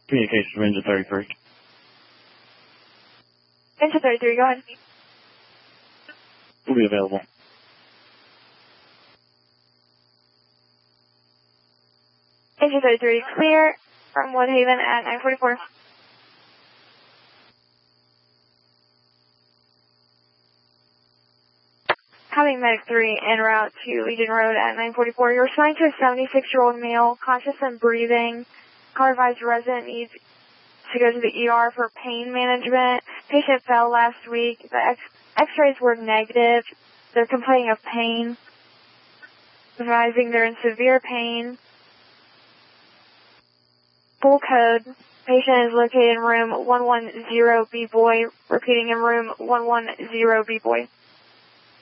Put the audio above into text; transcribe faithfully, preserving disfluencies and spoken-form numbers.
Communications from engine thirty-three. Engine thirty-three, go ahead. Will be available. Engine thirty-three, clear from Woodhaven at nine forty-four. Having Medic three en route to Legion Road at nine forty-four. You're assigned to a seventy-six-year-old male, conscious and breathing. Car advised resident needs to go to the E R for pain management. Patient fell last week. The x- x-rays were negative. They're complaining of pain. Advising they're in severe pain. Full code. Patient is located in room one one zero B Boy. Repeating in room one one zero B Boy.